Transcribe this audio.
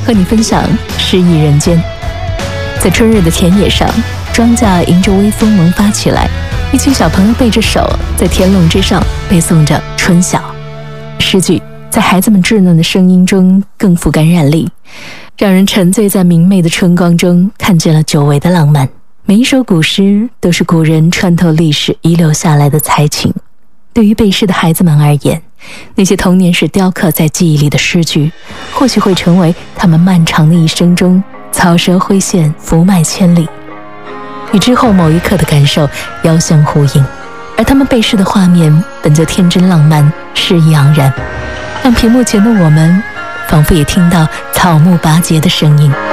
和你分享诗意人间。在春日的田野上，庄稼迎着微风萌发起来，一群小朋友背着手在田垄之上背诵着《春晓》。诗句在孩子们稚嫩的声音中更富感染力，让人沉醉在明媚的春光中，看见了久违的浪漫。每一首古诗都是古人穿透历史遗留下来的才情。对于背诗的孩子们而言，那些童年时雕刻在记忆里的诗句，或许会成为他们漫长的一生中草蛇灰线，福脉千里，与之后某一刻的感受遥相呼应。而他们背诗的画面本就天真浪漫，诗意盎然，让屏幕前的我们仿佛也听到草木拔节的声音。